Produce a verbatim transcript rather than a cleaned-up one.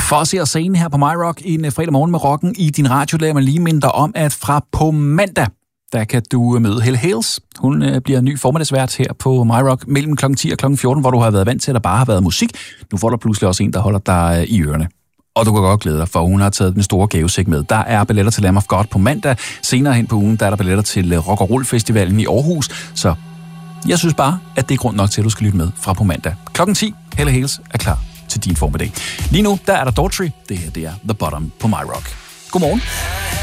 Fuzzy og Scene her på MyRock en fredag morgen med rocken i din radio. Lad mig lige minde dig om, at fra på mandag, der kan du møde Helle Hales. Hun øh, bliver ny formiddagsvært her på MyRock mellem klokken ti og klokken fjorten, hvor du har været vant til, at der bare har været musik. Nu får der pludselig også en, der holder dig øh, i ørerne. Og du kan godt glæde dig, for hun har taget den store gavesæk med. Der er billetter til Lamb of God på mandag. Senere hen på ugen, der er der billetter til Rock og Roll Festivalen i Aarhus. Så jeg synes bare, at det er grund nok til, at du skal lytte med fra på mandag. klokken ti, Helle Hales er klar til din formiddag. Lige nu, der er der Daughtry. Det her, det er The Bottom på MyRock. Godmorgen.